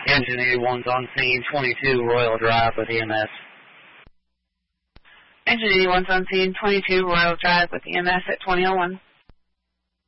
Engine 81's on scene, 22 Royal Drive with EMS. Engine 81's on scene, 22 Royal Drive with EMS at 2001.